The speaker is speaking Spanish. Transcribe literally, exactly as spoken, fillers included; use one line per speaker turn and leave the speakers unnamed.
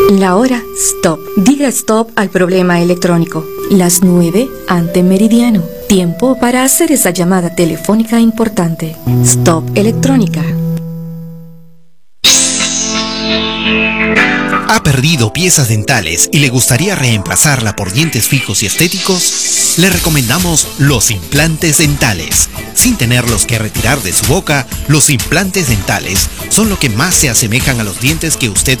La hora, stop. Diga stop al problema electrónico. Las nueve ante meridiano. Tiempo para hacer esa llamada telefónica importante. Stop electrónica.
¿Ha perdido piezas dentales y le gustaría reemplazarla por dientes fijos y estéticos? Le recomendamos los implantes dentales. Sin tenerlos que retirar de su boca, los implantes dentales son lo que más se asemejan a los dientes que usted